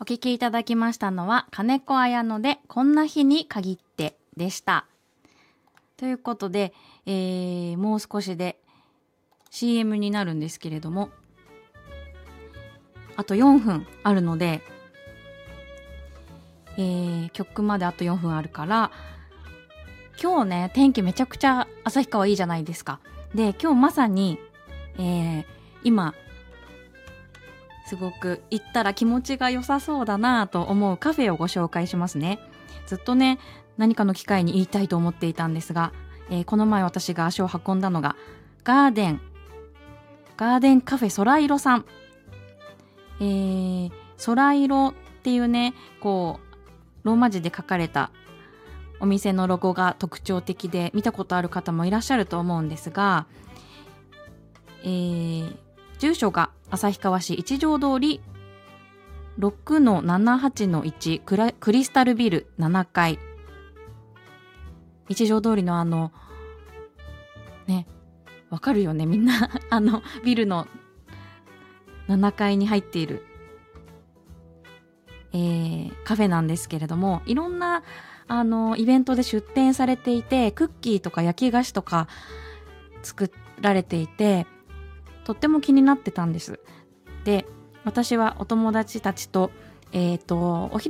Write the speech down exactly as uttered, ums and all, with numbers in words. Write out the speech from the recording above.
お聞きいただきましたのは金子綾乃でこんな日に限ってでした。ということで、えー、もう少しで シーエム になるんですけれども、あとよんぷんあるので、えー、曲まであとよんぷんあるから、今日ね天気めちゃくちゃ旭川いいじゃないですか。で今日まさに、えー、今すごく行ったら気持ちが良さそうだなと思うカフェをご紹介しますね。ずっとね何かの機会に言いたいと思っていたんですが、えー、この前私が足を運んだのがガーデンガーデンカフェ空色さん、えー、空色っていうねこうローマ字で書かれたお店のロゴが特徴的で見たことある方もいらっしゃると思うんですが、えー、住所が旭川市一条通り ろくのななはちのいち クラクリスタルビルななかい、一条通りのあのねわかるよねみんなあのビルのななかいに入っている、えー、カフェなんですけれども、いろんなあのイベントで出店されていて、クッキーとか焼き菓子とか作られていて、とっても気になってたんです。で私はお友達たちと、えーと、お昼